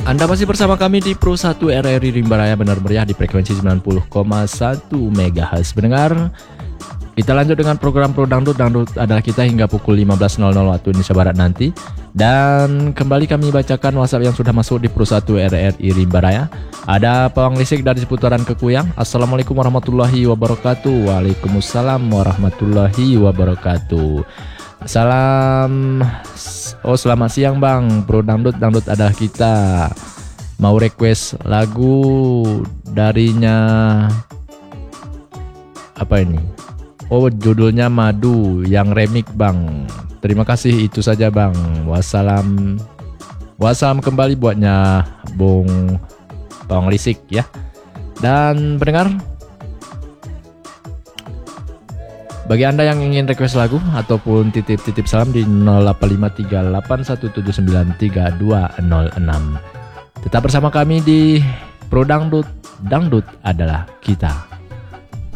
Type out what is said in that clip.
Anda masih bersama kami di Pro 1 RRI Rimba Raya, benar meriah di frekuensi 90,1 MHz. Pendengar, kita lanjut dengan program Pro Dangdut. Dangdut adalah kita hingga pukul 15.00 waktu Indonesia Barat nanti. Dan kembali kami bacakan WhatsApp yang sudah masuk di Pro 1 RRI Rimba Raya. Ada Pawang Lisik dari seputaran Kekuyang. Assalamualaikum warahmatullahi wabarakatuh. Waalaikumsalam warahmatullahi wabarakatuh. Selamat siang bang. Pro Dangdut adalah kita. Mau request lagu darinya, apa ini? Oh, judulnya Madu yang remix bang. Terima kasih, itu saja bang. Wassalam kembali buatnya Bung Pawang Lisik ya. Dan pendengar, bagi Anda yang ingin request lagu ataupun titip salam di 085381793206. Tetap bersama kami di Pro Dangdut. Dangdut adalah kita.